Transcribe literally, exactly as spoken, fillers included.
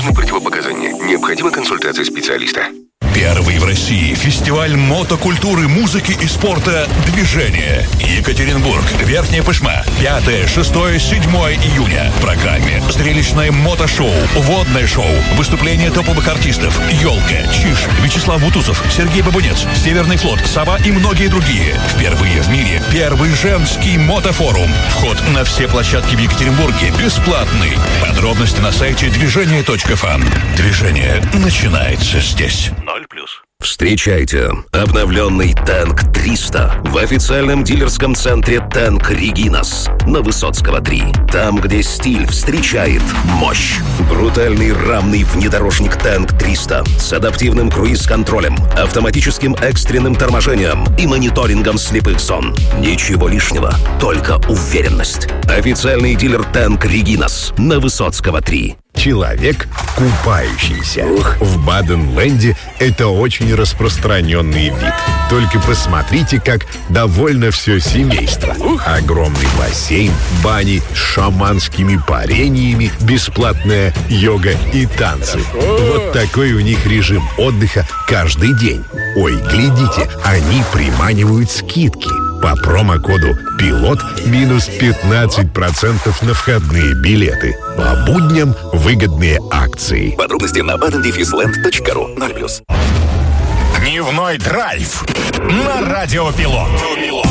Противопоказания. Необходима консультация специалиста. Первый в России фестиваль мотокультуры, музыки и спорта «Движение». Екатеринбург, Верхняя Пышма. пятое, шестое, седьмое июня. В программе зрелищное мотошоу, водное шоу, выступления топовых артистов «Елка», «Чиж», Вячеслав Бутусов, Сергей Бабунец, Северный флот, «Сова» и многие другие. Впервые в мире первый женский мотофорум. Вход на все площадки в Екатеринбурге бесплатный. Подробности на сайте движение точка фан. Движение начинается здесь. ноль плюс. Встречайте обновленный Тэнк триста в официальном дилерском центре Тэнк Регинас на Высоцкого три. Там, где стиль встречает мощь. Брутальный рамный внедорожник Тэнк триста с адаптивным круиз-контролем, автоматическим экстренным торможением и мониторингом слепых зон. Ничего лишнего, только уверенность. Официальный дилер Тэнк Регинас на Высоцкого три. Человек, купающийся. Ух. В Баден-Ленде это очень распространенный вид. Только посмотрите, как довольно все семейство. Ух. Огромный бассейн, бани с шаманскими парениями, бесплатная йога и танцы. Хорошо. Вот такой у них режим отдыха каждый день. Ой, глядите, они приманивают скидки. По промокоду «Пилот» минус пятнадцать процентов на входные билеты. По будням выгодные акции. Подробности на баден дефис ленд точка ру. ноль плюс. Дневной драйв на Радио Пилот.